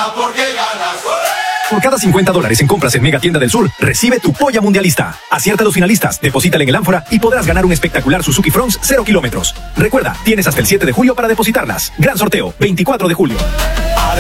porque ganas. Por cada $50 en compras en Mega Tienda del Sur, recibe tu polla mundialista. Acierta a los finalistas, deposítale en el ánfora y podrás ganar un espectacular Suzuki Fronx 0 kilómetros. Recuerda, tienes hasta el 7 de julio para depositarlas. Gran sorteo, 24 de julio.